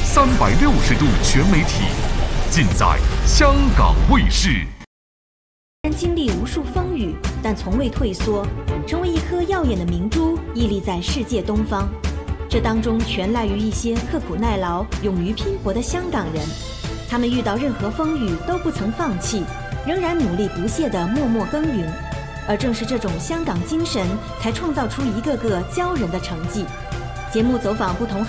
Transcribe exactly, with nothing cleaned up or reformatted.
三百六十度全媒体，尽在香港卫视。 虽然经历无数风雨，但从未退缩，成为一颗耀眼的明珠，屹立在世界东方。这当中全赖于一些刻苦耐劳、勇于拼搏的香港人。他们遇到任何风雨都不曾放弃，仍然努力不懈地默默耕耘。而正是这种香港精神，才创造出一个个骄人的成绩。节目走访不同